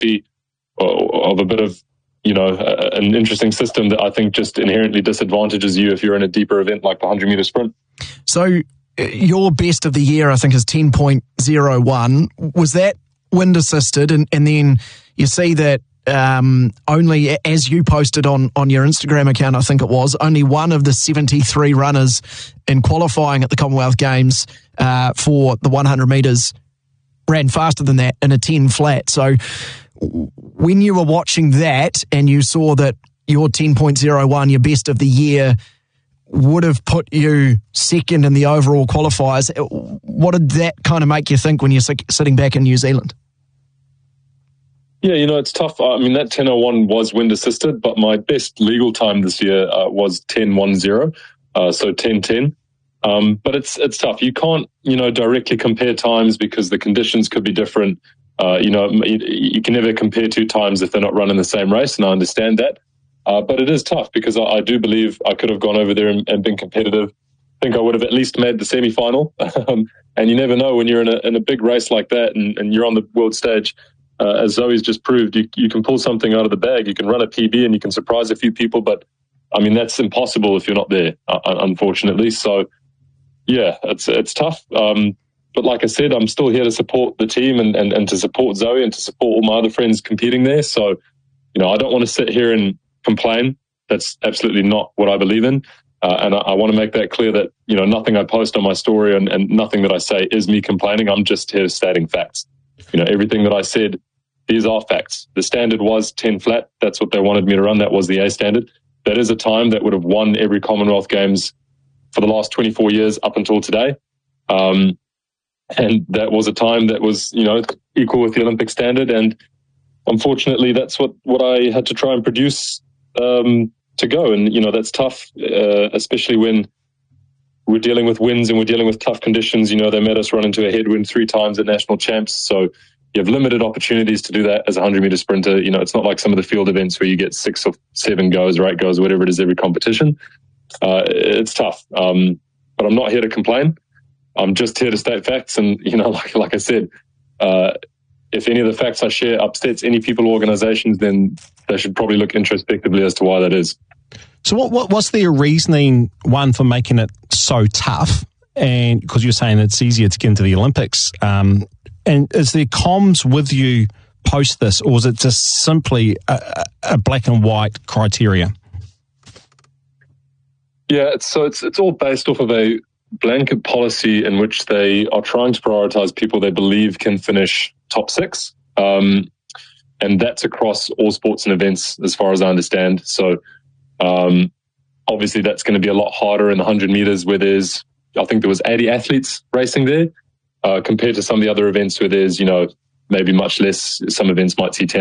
be of a bit of, an interesting system that I think just inherently disadvantages you if you're in a deeper event like the 100-meter sprint. So your best of the year, I think, is 10.01. Was that wind assisted? And then you see that only, as you posted on your Instagram account, I think it was, only one of the 73 runners in qualifying at the Commonwealth Games for the 100 metres ran faster than that in a 10 flat. So when you were watching that and you saw that your 10.01, your best of the year, would have put you second in the overall qualifiers, what did that kind of make you think when you're sitting back in New Zealand? Yeah, it's tough. I mean, that 10.01 was wind assisted, but my best legal time this year was 10.10, so 10.10. But it's tough. You can't, directly compare times because the conditions could be different. You can never compare two times if they're not running the same race, and I understand that. But it is tough because I do believe I could have gone over there and been competitive. I think I would have at least made the semi-final. And you never know when you're in a big race like that and you're on the world stage. As Zoe's just proved, you can pull something out of the bag. You can run a PB and you can surprise a few people. But, I mean, that's impossible if you're not there, unfortunately. So, yeah, it's tough. But like I said, I'm still here to support the team and to support Zoe and to support all my other friends competing there. So, I don't want to sit here and complain. That's absolutely not what I believe in. And I want to make that clear that, nothing I post on my story and nothing that I say is me complaining. I'm just here stating facts. Everything that I said, these are facts. The standard was 10 flat. That's what they wanted me to run. That was the A standard. That is a time that would have won every Commonwealth Games for the last 24 years up until today. And that was a time that was, equal with the Olympic standard. And unfortunately, that's what I had to try and produce to go. And, that's tough, especially when we're dealing with winds and we're dealing with tough conditions. They made us run into a headwind 3 times at national champs. So you have limited opportunities to do that as a 100-meter sprinter. It's not like some of the field events where you get 6 or 7 goes or 8 goes, whatever it is, every competition. It's tough. But I'm not here to complain. I'm just here to state facts. And, like I said, if any of the facts I share upsets any people or organizations, then they should probably look introspectively as to why that is. So what's their reasoning, one, for making it so tough? And because you're saying it's easier to get into the Olympics. And is there comms with you post this, or is it just simply a black and white criteria? Yeah, it's all based off of a blanket policy in which they are trying to prioritize people they believe can finish top 6. And that's across all sports and events, as far as I understand. So obviously that's going to be a lot harder in the 100 meters where I think there was 80 athletes racing there, compared to some of the other events where there's, maybe much less. Some events might see 10